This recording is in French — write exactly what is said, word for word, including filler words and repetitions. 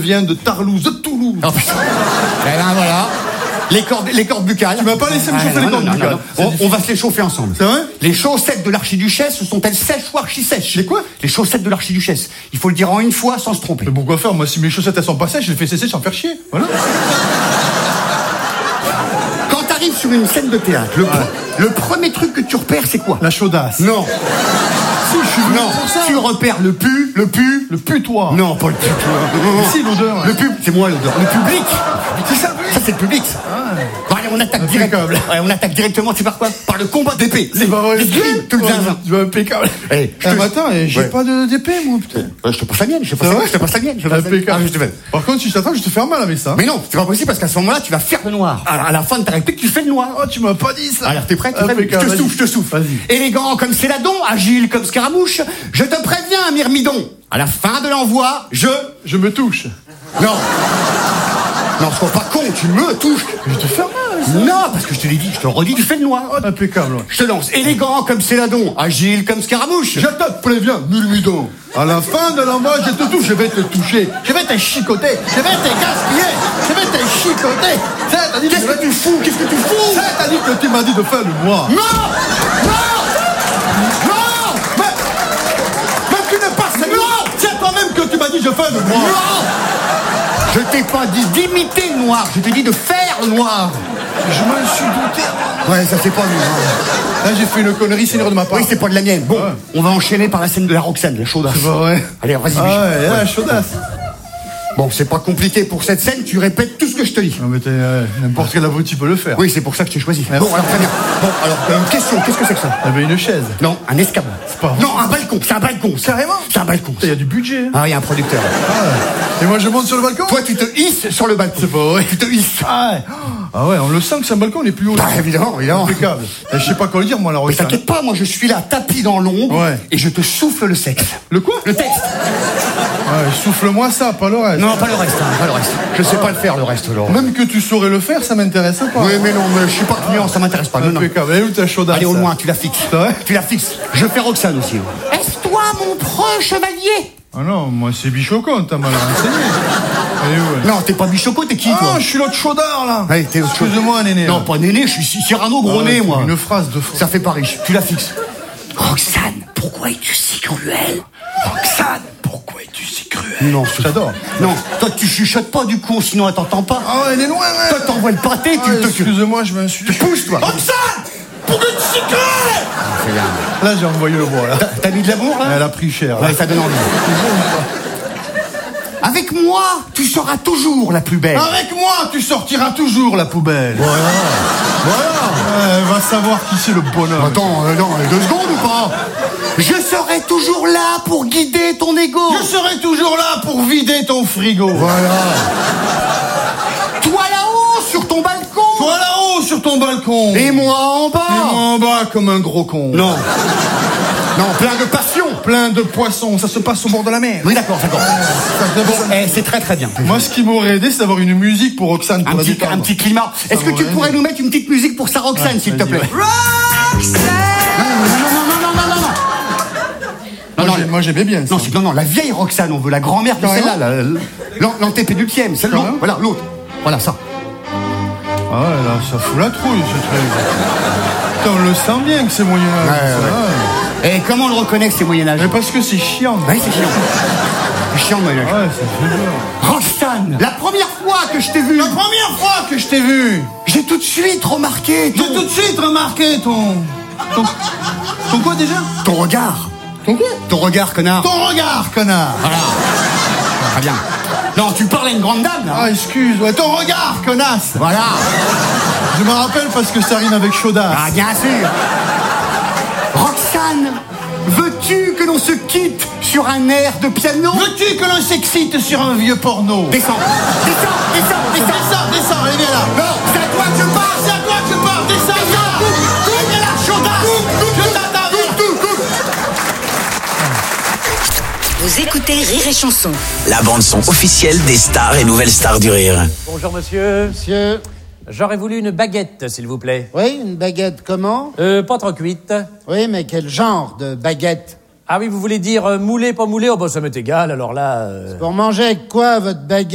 viens de Tarlouse, de Toulouse. Oh putain. Eh ben voilà. Les cordes, les cordes buccales. Tu m'as pas laissé me chauffer ah, les non, cordes non, buccales. non, non. On, on va se les chauffer ensemble. C'est vrai? Les chaussettes de l'archiduchesse sont-elles sèches ou archi-sèches? Les quoi? Les chaussettes de l'archiduchesse. Il faut le dire en une fois sans se tromper. Mais pourquoi faire? Moi, si mes chaussettes elles sont pas sèches, je les fais sécher sans faire chier. Voilà. Quand t'arrives sur une scène de théâtre, le, Ouais. le premier truc que tu repères, c'est quoi? La chaudasse. Non. Si, je suis venu Non. pour ça. Tu repères le pu, le pu. Le putoir. Non, pas le pu. Mais si, l'odeur. Le pub, c'est moi l'odeur. Le public. C'est ça, oui. Ça, c'est le public. Ça. Bon, allez, on attaque direct. Impeccable. Ouais, on attaque directement, tu sais par quoi? Par le combat d'épée. C'est pas vrai. Les grimes, tout le Ouais, zinzin. Tu vas impeccable. Eh, je Ah, te- mais attends, eh, j'ai Ouais. pas de d'épée, moi, putain. Ouais, je te passe la mienne, je te passe C'est la vrai mienne, je te passe la mienne. je te passe la mienne. Impeccable. Ah, je te fais. Par contre, si je t'attends, je te fais mal avec ça. Mais non, c'est pas possible parce qu'à ce moment-là, tu vas faire le noir. Alors, à la fin de ta réplique, tu fais le noir. Oh, tu m'as pas dit ça. Alors, t'es prêt, t'es prêt? Je Impeccable, te vas-y. souffle, je te souffle. Vas-y. Élégant comme Céladon, agile comme Scaramouche, je te préviens, Myrmidon. À la fin de l'envoi, je... Je me touche. Non. Non, sois pas con, tu me touches. Je te fais mal. Non, parce que je te l'ai dit, je te le redis, tu fais le noir. Impeccable. Ouais. Je te lance, élégant comme Céladon, agile comme Scaramouche. Je te préviens, Myrmidon. À la fin de l'envoi, je te touche, je vais te toucher. Je vais te chicoter. Je vais te gaspiller. Je vais te chicoter. C'est-à-dire Qu'est-ce que tu fous? Qu'est-ce que tu fous? C'est-à-dire que tu m'as dit de faire le noir. Non! Non! Non! Mais, mais tu n'es pas sérieux. Non! C'est toi-même que tu m'as dit je fais le noir. Non! Je t'ai pas dit d'imiter le noir, je t'ai dit de faire le noir. Je m'en suis douté. Ouais, ça c'est pas lui. Hein. Là, j'ai fait une connerie, c'est une erreur de ma part. Oui, c'est pas de la mienne. Bon, Ouais. on va enchaîner par la scène de la Roxane, la chaudasse. C'est pas vrai. Allez, vas-y, Ah Michel. ouais, Ouais. la chaudasse. Bon, c'est pas compliqué pour cette scène, tu répètes tout ce que je te dis. Non mais t'es, euh, n'importe quel abruti peut le faire. Oui, c'est pour ça que je t'ai choisi. Merci. Bon, alors très bien. Bon, alors, euh, question, qu'est-ce que c'est que ça? T'avais une chaise. Non, un escabeau. C'est pas vrai. Non, un balcon, c'est un balcon. Carrément. C'est un balcon. Il y a du budget. Hein. Ah, il y a un producteur. Ah. Et moi je monte sur le balcon. Toi, tu te hisses sur le balcon. C'est pas vrai. Tu te hisses. Ah ouais. Ah ouais, on le sent que c'est un balcon, on est plus haut. Bah, évidemment, évidemment. Impeccable. Et je sais pas quoi le dire, moi, la Mais Roxane. t'inquiète pas, moi je suis là, tapis dans l'ombre, Ouais. et je te souffle le sexe. Le quoi? Le texte. Ouais, souffle-moi ça, pas le reste. Non, pas le reste, hein, pas le reste. Je sais pas le faire, le reste, Laurent. Même que tu saurais le faire, ça m'intéresse pas. Oui, mais non, mais je suis pas client, ça m'intéresse pas. Non, non. Impeccable. Et où ta chaudasse? Allez, au ça loin, tu la fixes. C'est vrai? Tu la fixes. Je fais Roxane aussi. Est-ce toi mon proche chevalier? Ah non, moi c'est Bichocon, t'as mal renseigné. Elle est où, elle? Non, t'es pas Bichoco, t'es qui, Ah, toi? je suis l'autre chaudard, là. Ouais, t'es autre chose. Excuse-moi, néné. Non, là. pas Néné, je suis Cyrano Ah, gros nez, c'est moi. Une phrase de fou. Ça fait pas riche. Tu la fixes. Roxane, pourquoi es-tu si cruel? Roxane, pourquoi es-tu si cruel? Non, je- J'adore. Non, toi tu chuchotes pas du coup, sinon elle t'entend pas. Ah ouais, elle est loin, ouais. Toi t'envoies le pâté, tu Ah, te... excuse-moi, je m'en suis. Tu pousses, toi. Roxane! Pourquoi tu si cruel? Là, j'ai envoyé le bois, là. T'as- T'as mis de l'amour, là? Elle a pris cher, là. Ouais, ça donne envie. Avec moi, tu seras toujours la plus belle. Avec moi, tu sortiras toujours la poubelle. Voilà. Ouais, va savoir qui c'est le bonhomme. Attends, euh, non, deux secondes ou pas? Je serai toujours là pour guider ton ego. Je serai toujours là pour vider ton frigo. Voilà. Toi là-haut, sur ton balcon. Toi là-haut, sur ton balcon. Et moi en bas. Et moi en bas, comme un gros con. Non. Non, plein de passion. Plein de poissons, ça se passe au bord de la mer. Oui, d'accord, d'accord. Ça, Bon, eh, c'est très très bien. Moi, ce qui m'aurait aidé, c'est d'avoir une musique pour Roxane. Pour Un la petit, détendre. un petit climat. Est-ce que tu m'aurait pourrais aidé. nous mettre une petite musique pour sa Roxane, Ouais, s'il te vas-y, plaît? ouais. Non, non, non, non, non, non, non, non. Moi, Non, j'ai- non, moi, j'aimais bien ça. non, c'est- non, non, la vieille Roxane, on veut la grand-mère de Carrément. celle-là, la- l'an- l'antépénultième, celle-là, Carrément. voilà, l'autre. Voilà, ça. Ah ouais, là, ça fout la trouille, ce truc. Putain, on le sent bien que c'est Moyen-Âge. Ouais, ça, ouais. ouais. Et comment on le reconnaît que c'est Moyen-Âge? Mais parce que c'est chiant. Oui, c'est chiant. C'est chiant, Moyen-Âge. Ouais, ça fait peur. Roxane, la première fois que je t'ai vu, La première fois que je t'ai vu, j'ai tout de suite remarqué ton, j'ai tout de suite remarqué ton... Ton, ton quoi déjà? ton regard. Ton quoi? Ton regard, connard. Ton regard, connard. Voilà. Très bien. Non, tu parles à une grande dame, là. Ah, excuse, ouais, ton regard, connasse. Voilà. Je me rappelle parce que ça rime avec chaudasse. Ah, bien sûr. Roxane, veux-tu que l'on se quitte sur un air de piano? Veux-tu que l'on s'excite sur un vieux porno? Descends, descends, descends, descends. Descends, descends, allez, viens là. Non, c'est à toi que je parle. C'est à toi que je parle, descends, descends. Coupe, coupe, la chaudasse. Je t'attends, viens. Vous écoutez Rire et Chanson. La bande-son officielle des stars et nouvelles stars du rire. Bonjour monsieur. Monsieur, J'aurais voulu une baguette, s'il vous plaît. oui, une baguette comment? Euh, pas trop cuite. Oui, mais quel genre de baguette? Ah oui, vous voulez dire euh, moulé, pas moulé? Oh bah ça m'est égal, alors là... euh, Pour manger avec quoi, votre baguette?